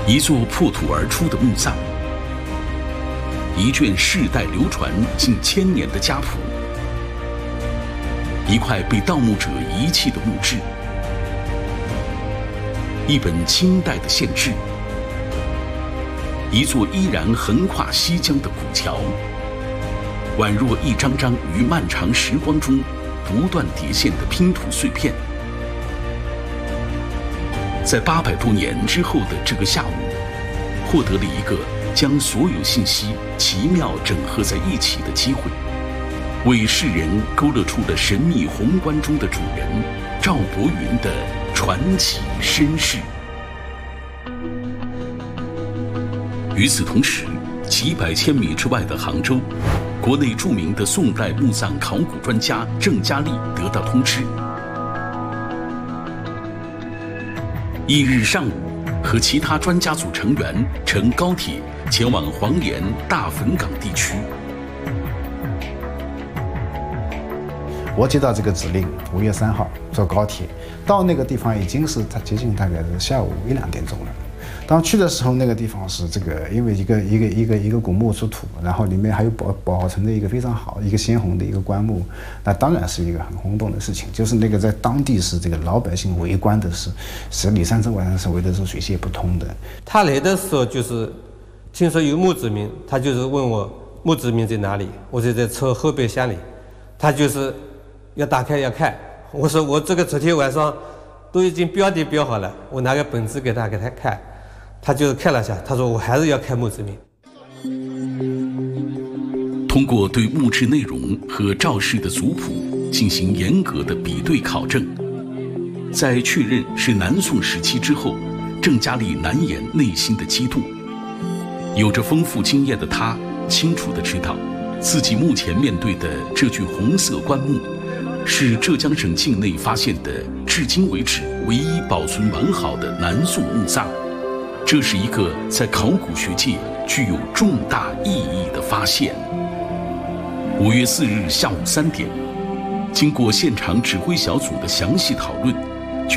一座破土而出的墓葬，一卷世代流传近1000年的家谱，一块被盗墓者遗弃的墓志，一本清代的县志，一座依然横跨西江的古桥，宛若一张张于漫长时光中不断叠现的拼图碎片。在800多年之后的这个下午，获得了一个将所有信息奇妙整合在一起的机会，为世人勾勒出了神秘宏观中的主人赵伯云的传奇身世。与此同时，几百千米之外的杭州，国内著名的宋代墓葬考古专家郑家利得到通知，翌日上午，和其他专家组成员乘高铁前往黄岩大汾港地区。 我接到这个指令，5月3号坐高铁到那个地方，已经是接近大概是下午1、2点钟了。当去的时候，那个地方是这个，因为一个古墓出土，然后里面还有保存的一个非常好、一个鲜红的一个棺木，那当然是一个很轰动的事情。就是那个在当地是这个老百姓围观的是里三层外三层围的是水泄不通的。 他来的时候就是听说有墓志铭，他就是问我墓志铭在哪里，我就在车后备箱里，他就是要打开要看，我说我这个昨天晚上都已经标题标好了，我拿个本子给他看。他就是看了一下，他说我还是要看墓志铭。 通过对墓志内容和赵氏的族谱进行严格的比对考证，在确认是南宋时期之后，郑家利难掩内心的激动。有着丰富经验的他，清楚地知道，自己目前面对的这具红色棺木，是浙江省境内发现的至今为止唯一保存完好的南宋墓葬。这是一个在考古学界具有重大意义的发现。5月4日下午3点，经过现场指挥小组的详细讨论，